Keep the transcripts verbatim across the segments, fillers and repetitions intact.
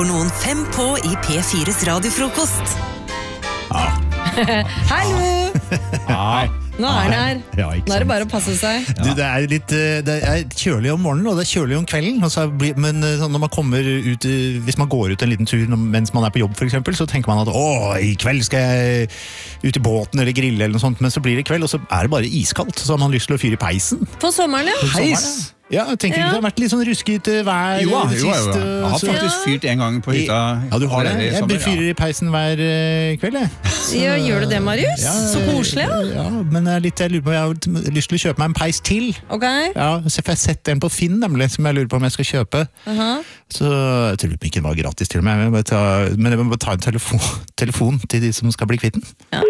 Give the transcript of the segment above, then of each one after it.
går noen fem på i P fires radiofrokost. Ja. Hallo! Ja. Nå er den her. Ja, Nå er det bare å passe seg. Du, det er litt det er kjølig om morgenen, og det er kjølig om kvelden. Altså, men når man kommer ut, hvis man går ut en liten tur mens man er på jobb for eksempel, så tenker man at å, i kveld skal jeg ut i båten eller grille eller noe sånt. Men så blir det kveld, og så er det bare iskaldt. Så har man lyst til å fyre i peisen. På sommeren, ja. Heis! Ja, jeg tenker Ja. Det har vært litt sånn ruskete vær Jo, jo, det jo, jo. siste. Jeg har faktisk fyrt en gang på hytta. Ja, du har det. allerede i sommer, Jeg fyrer i peisen hør eh, kveld, jeg. Ja, gjør du det, Marius? Ja, Så koselig, ja. Ja, men jeg, er litt, jeg lurer på, jeg har lyst til å kjøpe meg en peis til. Ok. Ja, så får jeg sett en på Finn, nemlig, som jeg lurer på om jeg skal kjøpe. Aha. Så jeg tror ikke den var gratis til meg, men jeg må ta, men jeg må bare ta en telefon, telefon til de som skal bli kvitt den. Ja.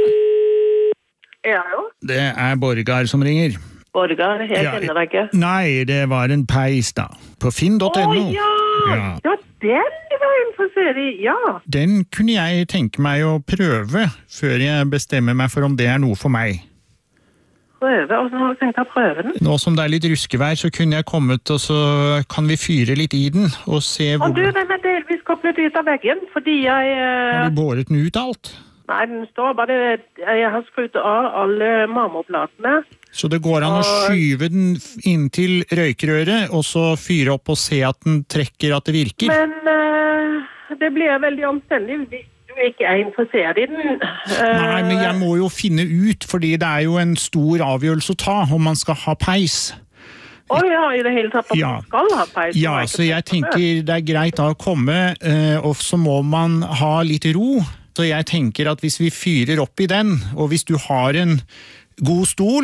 Ja, jo. Det er Borgar som ringer. Borgar, jeg Ja, kjenner deg ikke. Nei, det var en peis da. På finn punktum Å, no. ja! Ja. Ja, den var jeg interessert i, ja. Den kunne jeg tenke meg å prøve, før jeg bestemmer meg for om det er noe for meg. Prøve, og så har du tenkt å prøve den. Nå som det er litt ruskevær, så kunne jeg kommet, og så kan vi fyre litt i den, og se hvor... Og du, den er delvis koblet ut av veggen, fordi jeg... Har Uh... du båret den ut alt? Nei, den står bare... Jeg har skrutt av alle marmorplatene. Så det går an å Og- skyve den inntil røykrøret, og så fyre opp og se at den trekker, at det virker. Men uh, det blir veldig omstendig hvis du ikke er interessert i den. Uh, Nei, men jeg må jo finne ut, fordi det er jo en stor avgjørelse å ta, om man skal ha peis. Å ja, i det hele tatt at Ja. man skal ha peis. Ja, og ikke så jeg peis på det. tenker det er greit da å komme, eh, og så må man ha litt ro. Så jeg tenker at hvis vi fyrer opp i den, og hvis du har en god stol,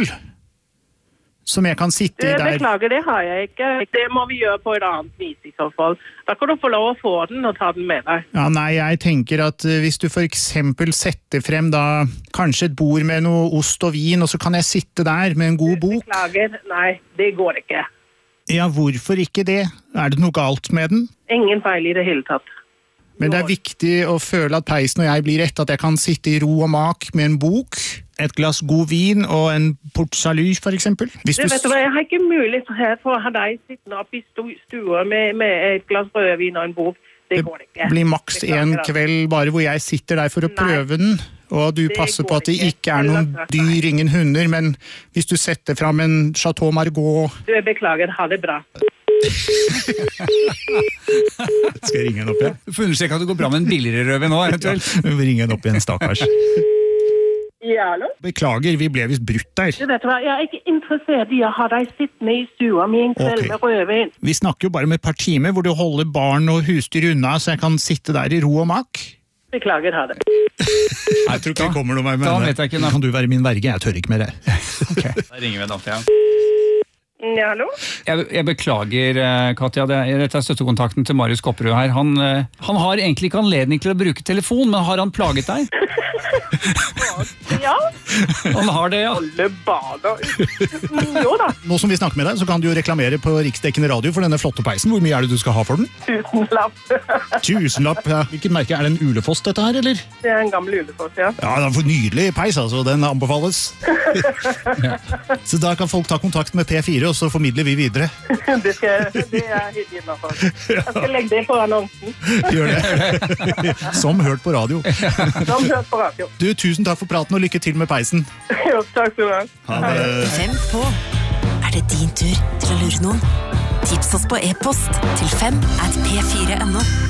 som jeg kan sitte Du, i der... beklager, det har jeg ikke. Det må vi gjøre på et annet vis i så fall. Da kan du få lov å få den og ta den med deg. Ja, nei, jeg tenker at eh, hvis du for eksempel setter frem da kanskje et bord med noe ost og vin, og så kan jeg sitte der med en god bok. Beklager, nei, det går ikke. Ja, hvorfor ikke det? Er det noe galt med den? Ingen feil i det hele tatt. Men det er viktig å føle at peisen og jeg blir rett, at jeg kan sitte i ro og mak med en bok, et glass god vin og en port salut, for eksempel. Hvis Du, vet du hva, jeg har ikke mulighet her for å ha deg sittende oppe i stu- stua med, med et glass rødvin og en bok. Det går ikke. Det blir maks Beklager, en altså. kveld bare hvor jeg sitter der for å Nei. prøve den, og du Det passer går på at det ikke. ikke er noen Nei. dyr, ingen hunder, men hvis du setter frem en Chateau Margaux... Du, beklager, ha det bra. Skal jeg ringe henne opp igjen? Du får understreke at det går bra med en billigere rødvin nå, eventuelt. Vi ringer henne opp igjen, stakkars. Ja, hallo? Beklager, vi ble vist brutt der. Du vet hva, jeg er ikke interessert i å ha deg sittende i stua mi en kveld Ok. med rødvin. Vi snakker jo bare om et par timer hvor du holder barn og husdyr unna, så jeg kan sitte der i ro og mak. Beklager, ha det. Jeg tror ikke det kommer noe mer med Da henne. vet jeg ikke, da. Kan du være min verge? Jeg tør ikke mer. Da ringer vi en annen. Ja, hallo? Jeg, jeg beklager, eh, Katja. Det er, dette er støttekontakten til Marius Kopperud her. Han, eh, han har egentlig ikke anledning til å bruke telefon, men har han plaget deg? Ja, Han har det, ja. alle barna. Mm, Jo da, Nå som vi snakker med deg, så kan du jo reklamere på riksdekkende radio for denne flotte peisen. Hvor mye er det du skal ha for den? tusenlapp. Tusenlapp. Ja. Hvilket merke? Er det en Ulefoss dette her, eller? Det er en gammel ulefoss, ja. Ja, det er for nydelig peis, altså. Den anbefales. Så da kan folk ta kontakt med P fire, og så formidler vi videre. Det, skal, det er hyggelig innenfor. Jeg skal legge det på annonsen. Gjør det. Som hørt på radio. Som hørt på radio. Du, tusen takk for praten, og lykke til med peisen. Jo, takk skal du ha. Ha det. Fem på. Er det din tur til å lure noen? Tips oss på e-post til fem at p fire punktum no.